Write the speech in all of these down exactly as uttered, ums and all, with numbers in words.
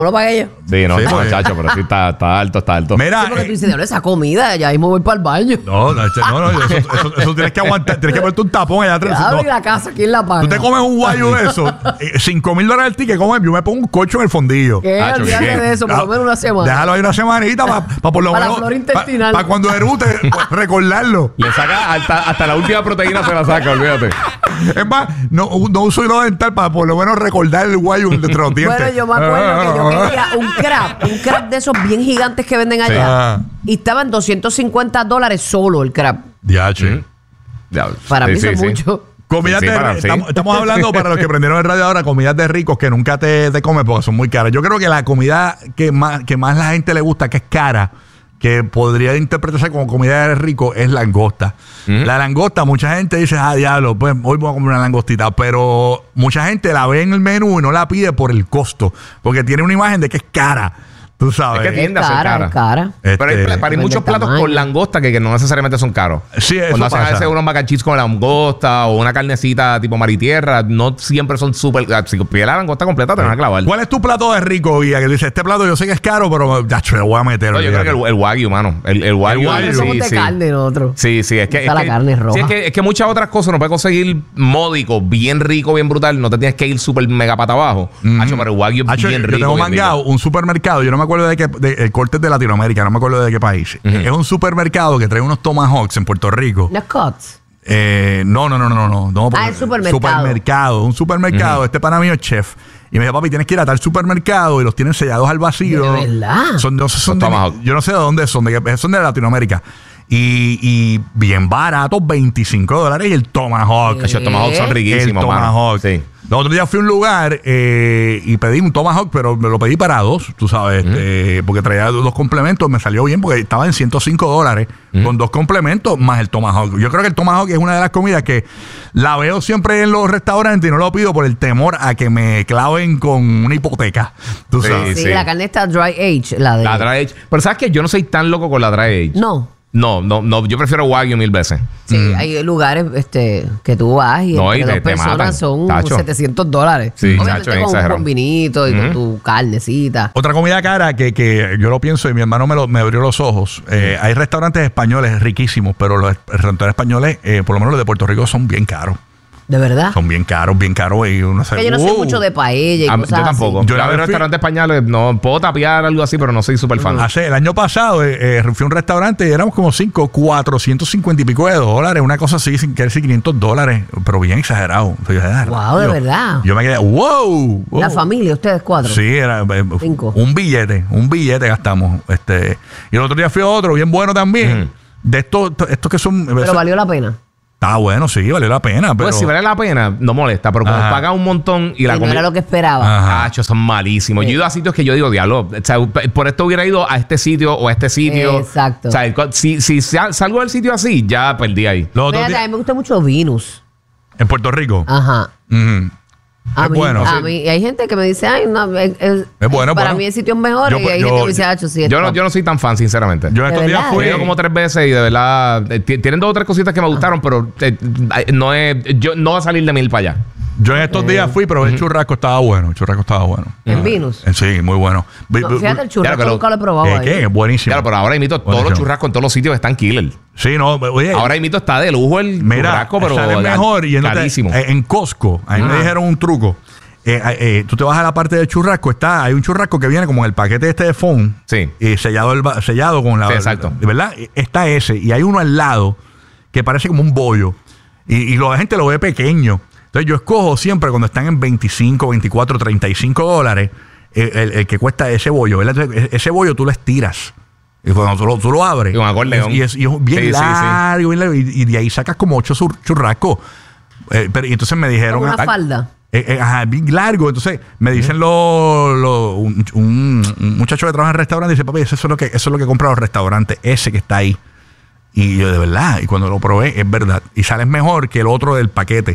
lo pagué yo. Sí, no, Sí, no, porque- muchacho, pero sí está, está alto, está alto. Mira, Sí, porque tú eh, dices, diablo, esa comida, ya mismo voy para el baño. no, no, este- no, no, eso, eso, eso tienes que aguantar, tienes que ponerte un tapón allá atrás. Abre No, la casa, ¿quién la paga? tú te comes un guayo de eso, eh, cinco mil dólares el ticket, comes, yo me pongo un colcho en el fondillo. ¿Qué? Hacho, Olvídate ¿qué? de eso, por lo menos una semana. Déjalo ahí una semanita para pa por lo Para la menos. flora intestinal. Para cuando erute, pues, recordarlo. Le saca hasta, hasta la última proteína se la saca, olvídate. Es más, no, no uso hilo dental para por lo menos recordar el guayo entre los dientes. Bueno, yo me acuerdo que yo quería un crab, un crab de esos bien gigantes que venden allá. Sí. Y estaban doscientos cincuenta dólares solo el crab. Diache. Diablo. Para Sí, mí sí, eso es sí. mucho. Comidas Sí, de para- sí. estamos, estamos hablando para los que prendieron el radio ahora, comidas de ricos que nunca te, te comes porque son muy caras. Yo creo que la comida que más, que más la gente le gusta, que es cara, que podría interpretarse como comida de rico, es langosta. Mm. La langosta, mucha gente dice, ah, diablo, pues hoy voy a comer una langostita, pero mucha gente la ve en el menú y no la pide por el costo, porque tiene una imagen de que es cara. Tú sabes. Es que tiende a Es ser cara, cara. es cara. Este, Pero hay, pla- para hay Depende muchos del platos tamaño. con langosta que, que no necesariamente son caros. Sí, eso Cuando hacen a pasa. veces unos mac and cheese con langosta o una carnecita tipo mar y tierra, no siempre son súper. Si pides la langosta completa, te van a clavar. ¿Cuál es tu plato de rico, Guía? Que dice, este plato yo sé que es caro, pero ya, le voy a meter. No, yo creo que el, el wagyu, mano. El, el wagyu. wagyu. sí, Somos de sí. carne nosotros. Sí, sí, es que. Gusta es la que- carne roja. Sí, es que, es que muchas otras cosas no puedes conseguir módico, bien rico, bien brutal. No te tienes que ir súper mega pata abajo. Hacho, pero el wagyu es Hacho, bien yo rico. tengo bien mangado rico. un supermercado, yo no me acuerdo de qué, de, el corte es de Latinoamérica, no me acuerdo de qué país. Es un supermercado que trae unos tomahawks en Puerto Rico. Los cuts. Eh, no, no, no, no, no. no Ah, el supermercado. Supermercado, un supermercado. Este pana mío es chef. Y me dijo, papi, tienes que ir a tal supermercado y los tienen sellados al vacío. ¿De verdad? Son, no sé, son Los de- tomahawk. yo no sé de dónde son, de, qué- son de Latinoamérica. Y, y bien baratos, veinticinco dólares y el tomahawk. Hacho, los tomahawks son El riquísimos, mano. tomahawk. Sí. El otro día fui a un lugar eh, y pedí un tomahawk, pero me lo pedí para dos, tú sabes, este, porque traía dos complementos. Me salió bien porque estaba en ciento cinco dólares con dos complementos más el tomahawk. Yo creo que el tomahawk es una de las comidas que la veo siempre en los restaurantes y no lo pido por el temor a que me claven con una hipoteca. Tú Sí, sabes. Sí, sí. la carne está dry age, la de. La dry age. Pero sabes que yo no soy tan loco con la dry age. No. No, no, no. Yo prefiero wagyu mil veces. Sí, hay lugares este, que tú vas y No, entre y dos te- te personas matan, son tacho. setecientos dólares. Sí, Obviamente tacho, es con exagerado. un vinito y con tu carnecita. Otra comida cara que, que yo lo pienso y mi hermano me, lo, me abrió los ojos. Eh, hay restaurantes españoles riquísimos, pero los restaurantes españoles, eh, por lo menos los de Puerto Rico, son bien caros. ¿De verdad? Son bien caros, bien caros. Y uno se, Que yo no soy ¡wow! mucho de paella y A mí- cosas yo tampoco. así. Yo Yo la a vez ver fui- restaurantes españoles, no puedo tapear algo así, pero no soy súper fan. Hace el año pasado eh, eh, fui a un restaurante y éramos como cinco, cuatrocientos cincuenta y pico de dólares, una cosa así, sin querer decir quinientos dólares, pero bien exagerado. Entonces, yo, ah, Wow, de yo- verdad. Yo me quedé, wow. wow. La familia, ustedes cuatro. Sí, era eh, Cinco. un billete, un billete gastamos. Este, y el otro día fui a otro, bien bueno también. Ujú. De estos, estos que son. Pero valió la pena. Está bueno, sí, valió la pena. Pero, Pues si vale la pena, no molesta, pero como Ajá. pagas un montón y la Y no comida. era lo que esperaba. Ajá. Cacho, son malísimos. Yo he ido a sitios que yo digo, diablo, o sea, por esto hubiera ido a este sitio o a este sitio. Exacto. O sea, si, si sal- salgo del sitio así, ya perdí ahí. los otros Fíjate, a días- mí me gusta mucho Venus. en Puerto Rico. Ajá. Ujú. A Es mí, bueno, a sí. mí, y hay gente que me dice, ay, no, es, es- Es bueno, para bueno. mí hay sitios mejores. Yo- y hay yo- gente que me dice, ah, sí, Yo no, está". yo no soy tan fan, sinceramente. Yo en ¿De estos días verdad? He fui. ido como tres veces y de verdad eh, ti- tienen dos o tres cositas que me gustaron, pero eh, no es, yo no va a salir de mil para allá. Yo en estos días fui, pero el churrasco estaba bueno. El churrasco estaba bueno. ¿En Ah, Venus? eh, Sí, muy bueno. Vi- No, vi- fíjate, el Claro churrasco que lo- nunca lo he probado Eh, ahí. ¿Qué? Es buenísimo. Claro, pero ahora imito todos los Buenísimo. churrascos en todos los sitios están killer. Sí, no, oye. Ahora imito está de lujo el Mira, churrasco, pero sale mejor y carísimo. en Costco, a mí me Ah. dijeron un truco. Eh, eh, tú te vas a la parte del churrasco, está, hay un churrasco que viene como en el paquete este de foam, Sí. y sellado, el, va- sellado con la, Sí, exacto. ¿verdad? Está ese, y hay uno al lado que parece como un bollo, y, y la gente lo ve pequeño. Entonces yo escojo siempre cuando están en veinticinco, veinticuatro, treinta y cinco dólares, el, el- el que cuesta ese bollo, ¿verdad? Entonces, ese bollo tú lo estiras. Y cuando tú lo, tú lo abres, Y un acordeón. y es, y es bien Sí, sí, sí. largo, bien largo, y, y de ahí sacas como ocho sur- churrascos. Eh, pero, y entonces me dijeron... Como una ah, falda. eh, eh, ajá, bien largo. Entonces me dicen los los- un, un- un muchacho que trabaja en el restaurante, dice, papi, eso es lo que, eso es lo que compra los restaurantes, ese que está ahí. Y yo, de verdad, y cuando lo probé, es verdad. Y sale mejor que el otro del paquete.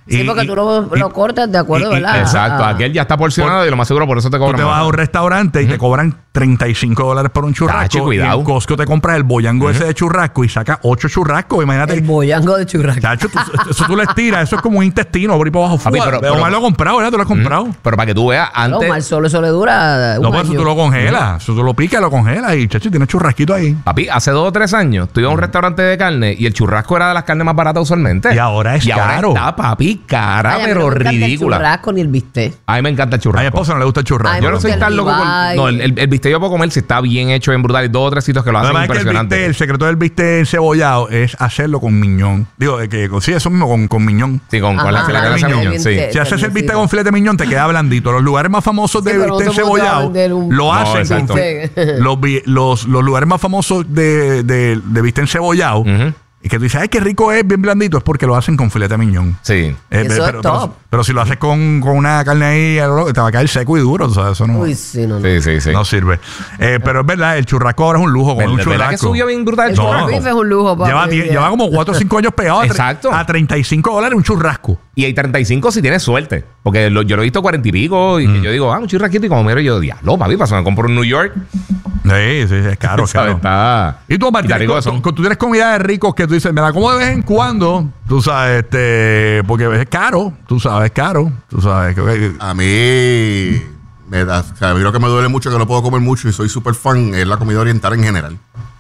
Sí, Y- porque y- tú lo, y- lo cortas de acuerdo, y- y- ¿verdad? Exacto, Ah. aquel ya está porcionado y lo más seguro por eso te Tú cobran te vas más. a un restaurante y te cobran treinta y cinco dólares por un churrasco. Tacho, cuidado. Y en Costco te compras el boyango ese de churrasco y sacas ocho churrascos. Imagínate. El boyango de churrasco. Chacho, tú- eso tú le estiras, eso es como un intestino por ahí para abajo. Papi, Fuá. pero- Pero, pero- Omar lo ha comprado, ¿verdad? Tú lo has comprado. Pero para que tú veas, No, antes... mal solo eso le dura un No, pues eso año. tú lo congelas. Eso tú lo picas, lo congelas y, chacho, tiene churrasquito ahí. Papi, hace dos o tres años, tú ibas a un restaurante de carne y el churrasco era de las carnes más baratas usualmente. Y ahora es y ahora caro. está, papi, cara, Ay, a mí pero no me encanta ridícula. El churrasco ni el bistec. A mí me encanta el A mi churrasco. esposa no le gusta el churrasco. Ay, Yo me no soy gusta tan el loco con... ribeye. No, el, el, el bistec yo puedo comer si está bien hecho, bien brutal. Y dos o tres sitios que lo hacen Además es que el, impresionante. bistec, el secreto del bistec encebollado es hacerlo con miñón. Digo, de que sí, eso mismo con, con miñón. Sí, con, con la Ajá, fila que le ajá, hace miñón, miñón, sí. bien Si haces el Tendecito. bistec con filete de miñón, te queda blandito. Los lugares más famosos de Sí, pero no bistec todo el mundo te va a encebollado vender un- lo No, hacen exacto. con los, vi- los, los lugares más famosos de, de, de bistec encebollado. Ujú. Y que tú dices, ay, qué rico es, bien blandito, es porque lo hacen con filete de miñón. Sí. Eh, Eso pero, es pero, top. pero si lo haces con, con una carne ahí, a lo loco, te va a caer seco y duro. O sea, eso no, Uy, sí, no, no. Sí, sí, sí. no sirve. Eh, pero es verdad, el churrasco ahora es un lujo. Comer un ¿Verdad, ¿verdad que churrasco. subió bien brutal el El No. churrasco? corned beef es un lujo, papi. Lleva, tie- lleva como cuatro o cinco años pegado a, tre- Exacto. a treinta y cinco dólares un churrasco. Y hay treinta y cinco si tienes suerte. Porque lo- yo lo he visto cuarenta y pico. Y que yo digo, ah, un churrasquito. Y como miro, yo, diablo, papi, pasó, me compro en New York. Sí, sí, es caro, es ¿Sabes? caro. Está... Y tú, Omar, y está tienes, rico co- eso. co- tú tienes comida de ricos que tú dices, me la como de vez en cuando, tú sabes, este, porque es caro, tú sabes, es caro, tú sabes. que- que- A mí, me da, o sea, a mí lo que me duele mucho, que no puedo comer mucho y soy súper fan, es la comida oriental en general.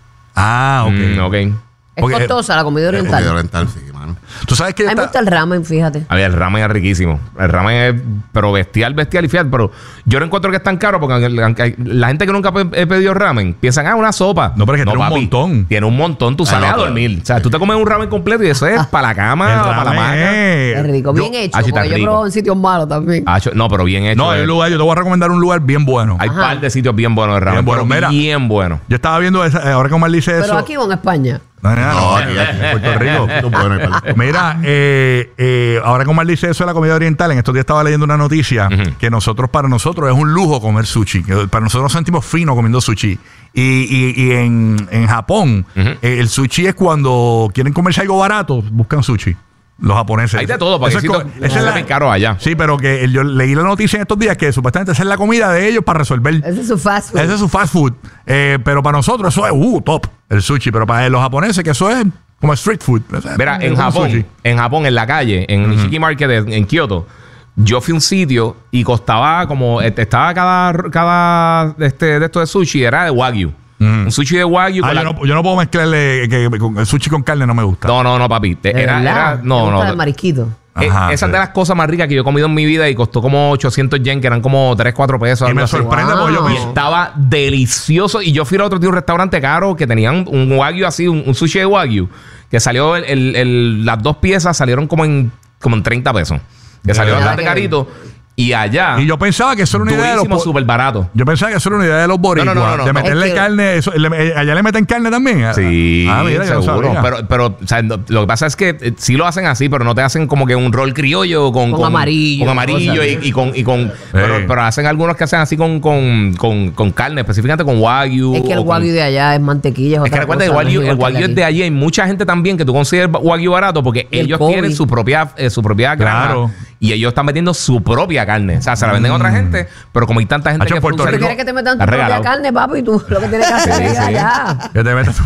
Ah, ok. Mm, ok. Es Porque- costosa la comida La comida oriental. oriental, sí, mano. Tú sabes que A mí me está- gusta el ramen, fíjate. A ver, el ramen es riquísimo. El ramen es, pero bestial, bestial y fiat. Pero yo no encuentro que es tan caro porque aunque- aunque la gente que nunca ha pe- he pedido ramen piensan, ah, una sopa. No, pero es que tiene un montón. Tiene un montón. Tú Ah, sales no, a pero- dormir. O sea, tú te comes un ramen completo y eso es para la cama, el para la ramen maca. es- Es rico, bien yo- hecho. ah, sí, está Porque yo he rico. probado en sitios malos también. Ah, cho- no, pero bien hecho. No, hay eh. un lugar, yo te voy a recomendar un lugar bien bueno. Hay un Ajá. par de sitios bien buenos de ramen. Bien bueno, pero mira. bien bueno. Yo estaba viendo, esa, eh, ahora que Omar dice Pero eso. aquí o en España. No, no, no, No, en aquí, aquí. Puerto Rico. Esto es bueno, perdón. Mira, eh, eh, ahora como él dice eso de la comida oriental, en estos días estaba leyendo una noticia Ujú. que nosotros, para nosotros, es un lujo comer sushi. Que para nosotros nos sentimos finos comiendo sushi. Y, y, y en, en Japón, Ujú. eh, el sushi es cuando quieren comerse algo barato, buscan sushi. Los japoneses. Hay de todo, porque Eso es hay co- sitios- esa es es la- bien caro allá. Sí, pero que el- yo leí la noticia en estos días que supuestamente esa es la comida de ellos para resolver. Ese es su fast food. Ese es su fast food. Eh, pero para nosotros eso es uh, top, el sushi. Pero para los japoneses que eso es como street food. Mira, en Como Japón, sushi. en Japón, en la calle, en Nishiki Market, en, en Kioto, yo fui a un sitio y costaba como, este, estaba cada, cada este, de estos de sushi, era de Wagyu. Un sushi de Wagyu. Ah, con yo, la- no, yo no puedo mezclarle que, que- con el sushi con carne, no me gusta. no, no, no, papi. Te- ¿De Era, verdad? era, ¿Te no, gusta no. el marisquito? Eh, Ajá, esa es sí. de las cosas más ricas que yo he comido en mi vida y costó como ochocientos yen, que eran como tres, cuatro pesos. Y algo me así. sorprende Wow. porque yo Y me- estaba delicioso. Y yo fui a otro tío, un restaurante caro que tenían un Wagyu así, un, un sushi de Wagyu, que salió, el, el- el- las dos piezas salieron como en, como en treinta pesos. Que salió verdad bastante que- carito. Y allá, Y yo pensaba que eso era una idea de los durísimo, po- súper barato. Yo pensaba que eso era una idea de los boricuas. No, no, no, no, de no. meterle Es que- carne. Eso, le- eh, allá le meten carne también. Sí, Ah, mira, yo no seguro. sabía. Pero, pero o sea, no- lo que pasa es que eh, sí lo hacen así, pero no te hacen como que un rol criollo con, Con amarillo, Con amarillo cosas. y, y con. Y con pero, pero hacen algunos que hacen así con, con, con, con carne, específicamente con Wagyu. Es que el o con- wagyu de allá es mantequilla. Es que recuerda que el Wagyu, el Wagyu es de allí. Hay mucha gente también que tú consideras Wagyu barato porque Y el ellos Kobe. tienen su propia, eh, su propia granja Claro. y ellos están metiendo su propia carne. O sea, se la venden a otra gente, pero como hay tanta gente Hacho, que en Puerto ¿Tú Rico- quieres que te metan tu Está propia regalado. carne, papi? Y tú lo que tienes que hacer Sí, es sí. allá. Que te metas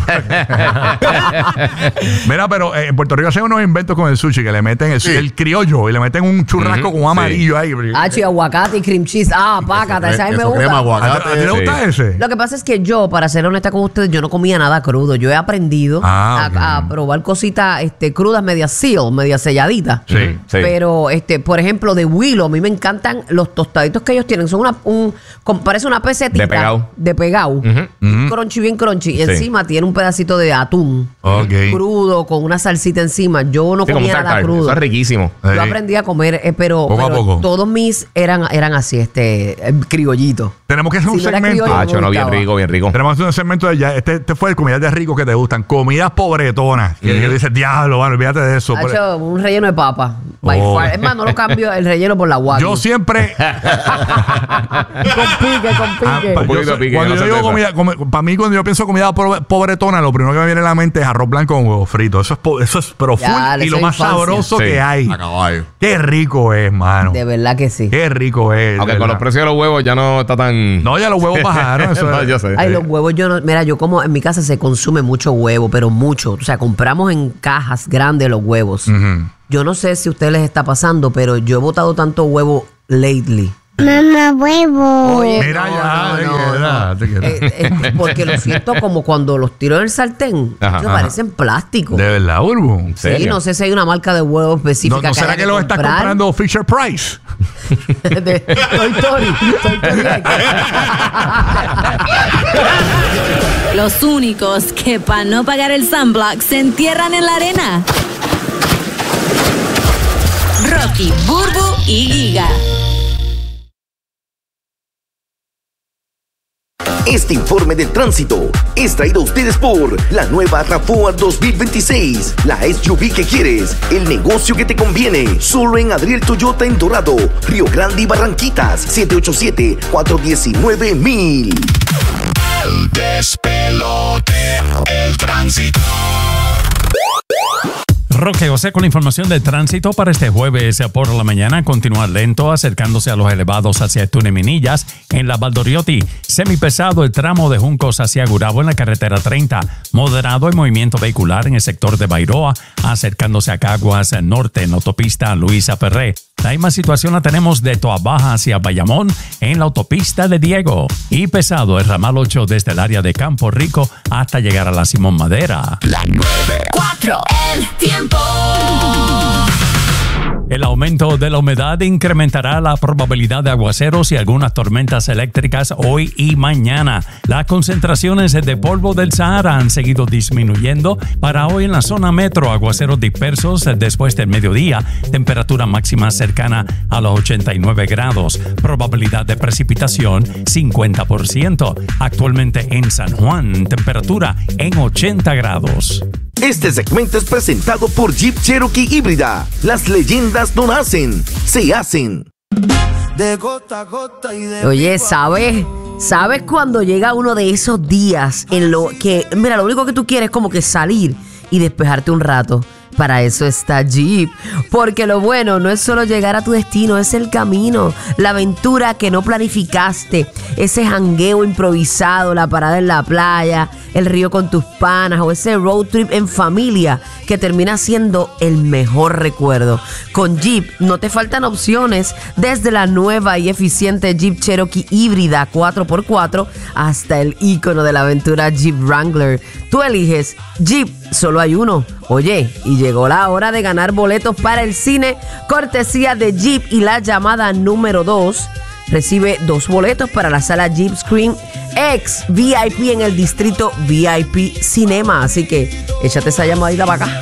tú- Mira, pero eh, en Puerto Rico hacen unos inventos con el sushi que le meten el, Sí. el criollo y le meten un churrasco Ujú, con un amarillo ahí. Hacho y aguacate y cream cheese. Ah, pácata, esa a mí me Eso crema, gusta. ¿A, aguacate. a ti te gusta Sí. ese? Lo que pasa es que yo, para ser honesta con ustedes, yo no comía nada crudo. Yo he aprendido Ah, a, ok. a probar cositas este, crudas, medias seal, medias selladitas. Sí. Sí. Pero, este, por ejemplo, de Willow, a mí me encantan los tostaditos que ellos tienen. Son una, un, con- parece una pesetita. De pegado. De pegado. Ujú. Crunchy, bien crunchy. Y Sí. encima tiene un pedacito de atún. Ok. Crudo, con una salsita encima. Yo no Sí, como un comía nada tartar. crudo. Eso es riquísimo. Yo Sí. aprendí a comer, eh, pero, Poco a pero poco. todos mis eran, eran así, este, eh, criollitos. Tenemos que hacer un Si no era segmento. criollo, Ah, no, bien gustaba. rico, bien rico. Tenemos que hacer un segmento de ya. Este, este fue el comidas de ricos que te gustan. Comidas pobretonas. Que, Ujú. que dices, diablo, bueno, olvídate de eso. Ha Pero- hecho un relleno de papa. By Oh. far. Es más, no lo cambio el relleno por la wagyu. Yo siempre. Con pique, con pique. Ah, Un poquito yo- de pique, cuando no yo digo certeza. comida, para mí cuando yo pienso comida pobre- pobretona, lo primero que me viene a la mente es arroz blanco con huevo frito. Eso es, po- eso es pero full Ya, y eso lo es más infancia. sabroso Sí. que hay. A caballo. Qué rico es, mano. De verdad que sí. Qué rico es. Aunque de con los verdad. precios de los huevos ya no está tan. No, ya los huevos bajaron. Eso No, es- yo sé. Ay, los huevos, yo no, mira, yo como en mi casa se consume mucho huevo, pero mucho. O sea, compramos en cajas grandes los huevos. Ujú. Yo no sé si a ustedes les está pasando, pero yo he botado tanto huevo lately. Mamá huevo. Oye, Mira, no, ya, no, te no, queda, no. te queda. Eh, eh, porque lo siento como cuando los tiro en el sartén, Ajá, que ajá. parecen plástico. De verdad, Urbu. ¿En Sí, serio? no sé si hay una marca de huevo ¿No, específica. no que será haya que los estás comprar. comprando Fisher Price? de Toy Story, Toy Story X. Los únicos que para no pagar el sunblock se entierran en la arena. Rocky, Burbu y Giga. Este informe del tránsito es traído a ustedes por la nueva RAV4 dos mil veintiséis, la S U V que quieres, el negocio que te conviene, solo en Adriel Toyota en Dorado, Río Grande y Barranquitas, siete ocho siete, cuatro uno nueve, mil. El despelote, el tránsito. Roque José con la información de tránsito para este jueves por la mañana. Continúa lento acercándose a los elevados hacia Túnez Minillas en la Valdoriotti. Semipesado el tramo de Juncos hacia Gurabo en la carretera treinta. Moderado el movimiento vehicular en el sector de Bairoa acercándose a Caguas Norte en la autopista Luisa Ferré. La misma situación la tenemos de Toa Baja hacia Bayamón en la autopista de Diego. Y pesado el ramal ocho desde el área de Campo Rico hasta llegar a la Simón Madera. La nueve. Cuatro, el tiempo. El aumento de la humedad incrementará la probabilidad de aguaceros y algunas tormentas eléctricas hoy y mañana. Las concentraciones de polvo del Sahara han seguido disminuyendo. Para hoy en la zona metro, aguaceros dispersos después del mediodía. Temperatura máxima cercana a los ochenta y nueve grados. Probabilidad de precipitación cincuenta por ciento. Actualmente en San Juan, temperatura en ochenta grados. Este segmento es presentado por Jeep Cherokee Híbrida. Las leyendas no nacen, se hacen. Oye, ¿sabes? ¿Sabes cuando llega uno de esos días en lo que, mira, lo único que tú quieres es como que salir y despejarte un rato? Para eso está Jeep, porque lo bueno no es solo llegar a tu destino, es el camino, la aventura que no planificaste, ese jangueo improvisado, la parada en la playa, el río con tus panas o ese road trip en familia que termina siendo el mejor recuerdo. Con Jeep no te faltan opciones, desde la nueva y eficiente Jeep Cherokee híbrida cuatro por cuatro hasta el ícono de la aventura Jeep Wrangler. Tú eliges Jeep, solo hay uno. Oye, y llegó la hora de ganar boletos para el cine, cortesía de Jeep, y la llamada número dos recibe dos boletos para la sala Jeep Screen X V I P en el distrito V I P Cinema. Así que échate esa llamadita para acá.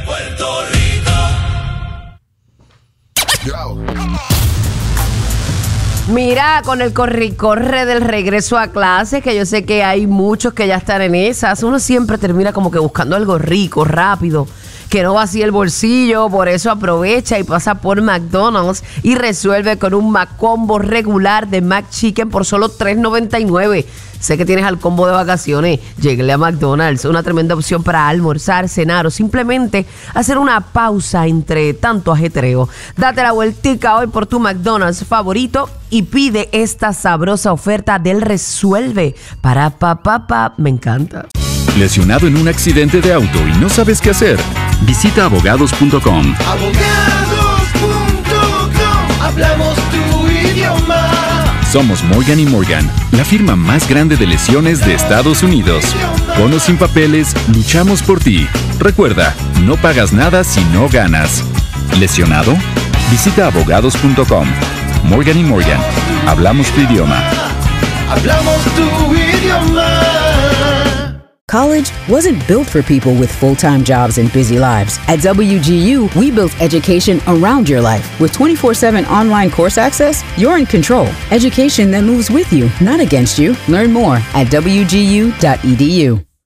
Mira, con el corre-corre del regreso a clases, que yo sé que hay muchos que ya están en esas, uno siempre termina como que buscando algo rico, rápido, que no vacíe el bolsillo. Por eso aprovecha y pasa por McDonald's y resuelve con un McCombo regular de McChicken por solo tres noventa y nueve. Sé que tienes al combo de vacaciones, lléguele a McDonald's, una tremenda opción para almorzar, cenar o simplemente hacer una pausa entre tanto ajetreo. Date la vueltica hoy por tu McDonald's favorito y pide esta sabrosa oferta del Resuelve. Para pa pa pa, me encanta. ¿Lesionado en un accidente de auto y no sabes qué hacer? Visita abogados punto com. Abogados punto com, hablamos tu idioma. Somos Morgan y Morgan, la firma más grande de lesiones de Estados Unidos. Con o sin papeles, luchamos por ti. Recuerda, no pagas nada si no ganas. ¿Lesionado? Visita abogados punto com. Morgan y Morgan, hablamos tu idioma. Hablamos tu idioma. College wasn't built for people with full-time jobs and busy lives. At W G U, we built education around your life. With twenty-four seven online course access, you're in control. Education that moves with you, not against you. Learn more at W G U dot E D U.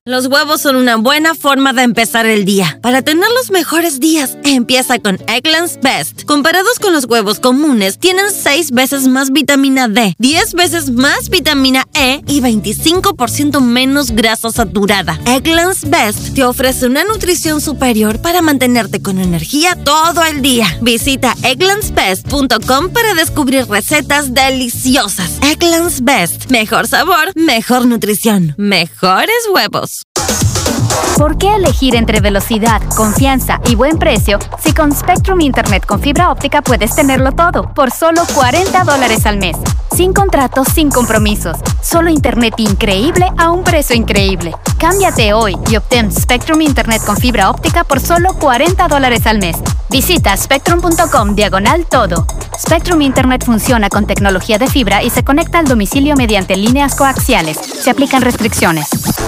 Los huevos son una buena forma de empezar el día. Para tener los mejores días, empieza con Eggland's Best. Comparados con los huevos comunes, tienen seis veces más vitamina D, diez veces más vitamina E y veinticinco por ciento menos grasa saturada. Eggland's Best te ofrece una nutrición superior para mantenerte con energía todo el día. Visita egglands best punto com para descubrir recetas deliciosas. Eggland's Best. Mejor sabor, mejor nutrición, mejores huevos. ¿Por qué elegir entre velocidad, confianza y buen precio si con Spectrum Internet con fibra óptica puedes tenerlo todo por solo cuarenta dólares al mes? Sin contratos, sin compromisos. Solo internet increíble a un precio increíble. Cámbiate hoy y obtén Spectrum Internet con fibra óptica por solo cuarenta dólares al mes. Visita spectrum punto com diagonal todo. Spectrum Internet funciona con tecnología de fibra y se conecta al domicilio mediante líneas coaxiales. Se aplican restricciones.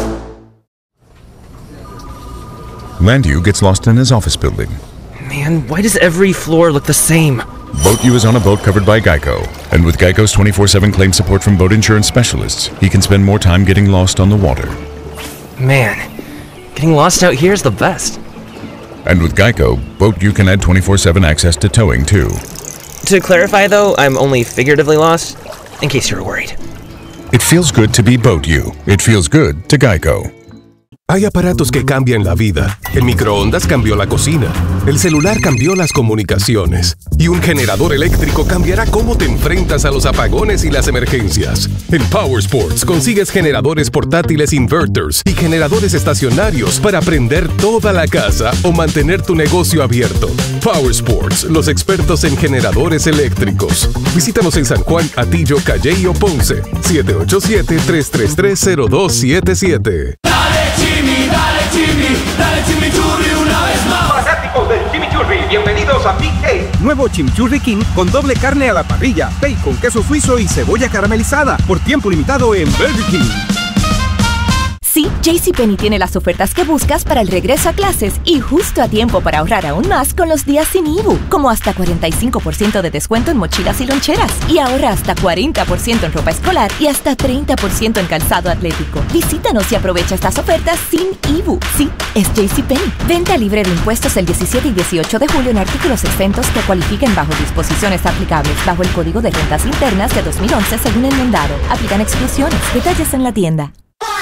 Landu gets lost in his office building. Man, why does every floor look the same? BoatU is on a boat covered by Geico. And with Geico's twenty-four seven claim support from boat insurance specialists, he can spend more time getting lost on the water. Man, getting lost out here is the best. And with Geico, BoatU can add twenty-four seven access to towing too. To clarify though, I'm only figuratively lost, in case you were worried. It feels good to be BoatU. It feels good to Geico. Hay aparatos que cambian la vida. El microondas cambió la cocina. El celular cambió las comunicaciones. Y un generador eléctrico cambiará cómo te enfrentas a los apagones y las emergencias. En Power Sports consigues generadores portátiles inverters y generadores estacionarios para prender toda la casa o mantener tu negocio abierto. Power Sports, los expertos en generadores eléctricos. Visítanos en San Juan, Atillo, Calley o Ponce. siete ocho siete, tres tres tres, cero dos siete siete. Jimmy, dale Jimmy, dale chimichurri una vez más. Fanáticos del chimichurri, bienvenidos a Big Taste. Nuevo Chimichurri King con doble carne a la parrilla, bacon, queso suizo y cebolla caramelizada por tiempo limitado en Burger King. Sí, JCPenney tiene las ofertas que buscas para el regreso a clases y justo a tiempo para ahorrar aún más con los días sin I B U, como hasta cuarenta y cinco por ciento de descuento en mochilas y loncheras y ahorra hasta cuarenta por ciento en ropa escolar y hasta treinta por ciento en calzado atlético. Visítanos y aprovecha estas ofertas sin I B U. Sí, es JCPenney. Venta libre de impuestos el diecisiete y dieciocho de julio en artículos exentos que cualifiquen bajo disposiciones aplicables bajo el Código de Rentas Internas de dos mil once según enmendado. Aplican exclusiones. Detalles en la tienda.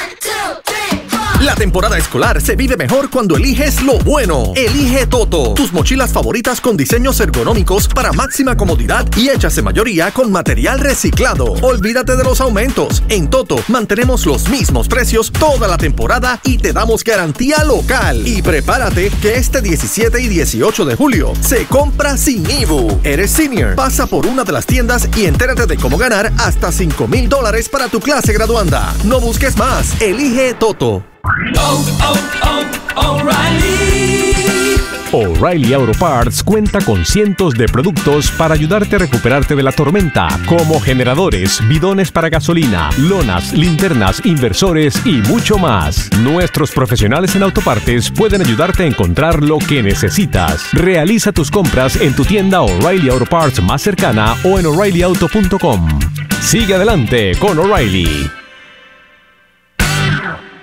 La temporada escolar se vive mejor cuando eliges lo bueno. Elige Toto, tus mochilas favoritas con diseños ergonómicos para máxima comodidad y hechas en mayoría con material reciclado. Olvídate de los aumentos. En Toto mantenemos los mismos precios toda la temporada y te damos garantía local. Y prepárate que este diecisiete y dieciocho de julio se compra sin I B U. ¿Eres senior? Pasa por una de las tiendas y entérate de cómo ganar hasta cinco mil dólares para tu clase graduanda. No busques más. Elige Toto. Oh, oh, oh, O'Reilly. O'Reilly Auto Parts cuenta con cientos de productos para ayudarte a recuperarte de la tormenta, como generadores, bidones para gasolina, lonas, linternas, inversores y mucho más. Nuestros profesionales en autopartes pueden ayudarte a encontrar lo que necesitas. Realiza tus compras en tu tienda O'Reilly Auto Parts más cercana o en o'Reilly auto punto com. Sigue adelante con O'Reilly.